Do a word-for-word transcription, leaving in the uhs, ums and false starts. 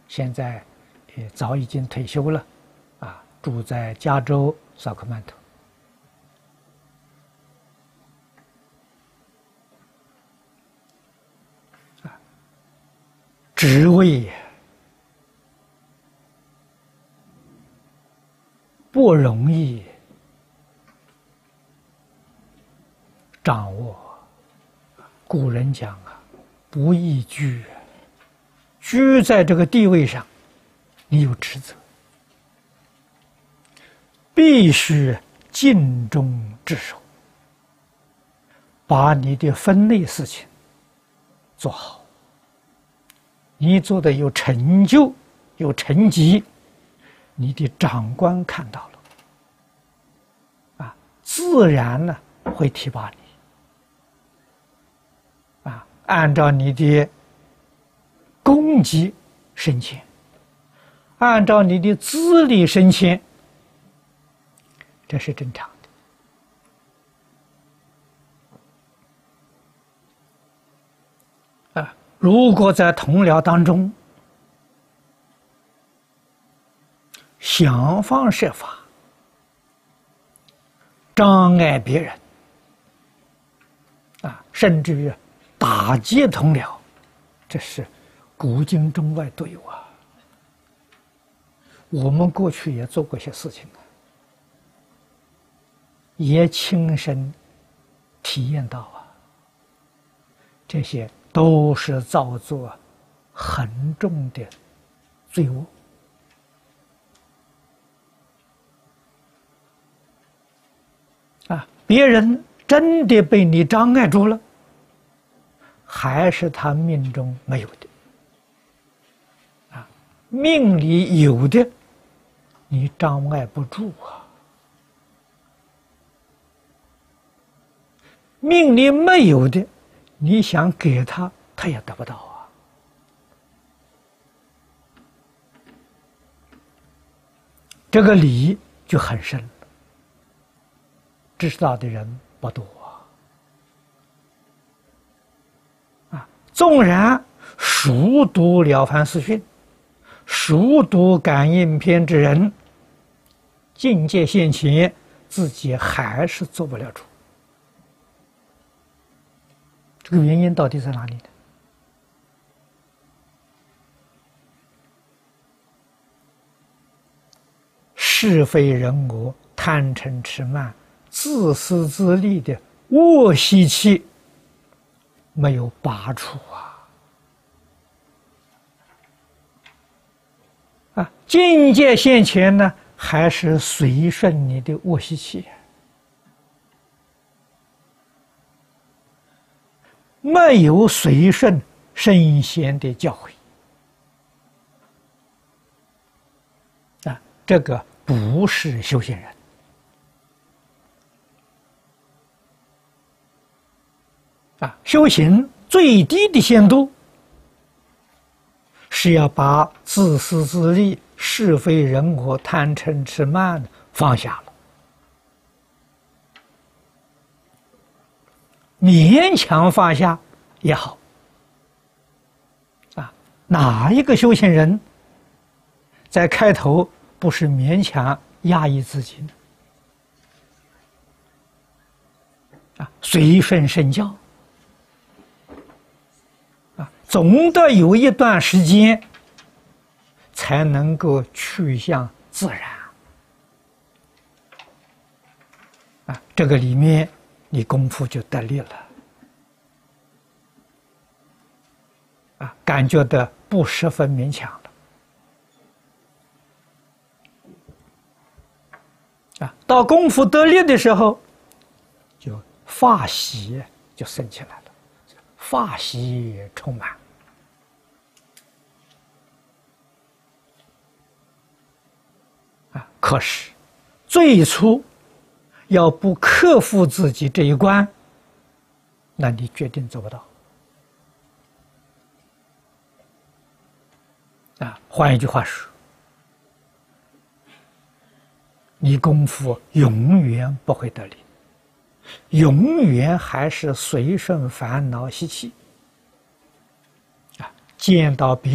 现在也早已经退休了，啊，住在加州萨克曼托。啊，职位不容易掌握。古人讲啊，不易居。居在这个地位上，你有职责，必须尽忠职守，把你的分内事情做好。你做的有成就、有成绩，你的长官看到了，啊，自然呢会提拔你，啊，按照你的功绩升迁，按照你的资历升迁，这是正常的。啊，如果在同僚当中想方设法障碍别人，啊，甚至于打击同僚，这是古今中外都有啊。我们过去也做过一些事情啊，也亲身体验到啊，这些都是造作很重的罪恶。啊，别人真的被你障碍住了，还是他命中没有的。啊，命里有的，你障碍不住啊；命里没有的，你想给他，他也得不到啊。这个理就很深了，知道的人不多啊。啊，纵然熟读《了凡四训》，熟读《感应篇》之人，境界现前，自己还是做不了主。这个原因到底在哪里呢？是非人我、贪嗔痴慢、自私自利的恶习气没有拔除啊！啊，境界现前呢，还是随顺你的恶习气，没有随顺圣贤的教诲啊，这个不是修行人。啊，修行最低的限度是要把自私自利、是非人我、贪嗔痴慢放下了，勉强放下也好。啊，哪一个修行人在开头不是勉强压抑自己呢？啊，随顺圣教。总得有一段时间才能够趋向自然啊，这个里面你功夫就得力了啊，感觉到不十分勉强了啊。到功夫得力的时候，就法喜就升起来了，法喜充满。可是，最初要不克服自己这一关，那你决定做不到。啊，换一句话说，你功夫永远不会得力，永远还是随顺烦恼习气。啊，见到别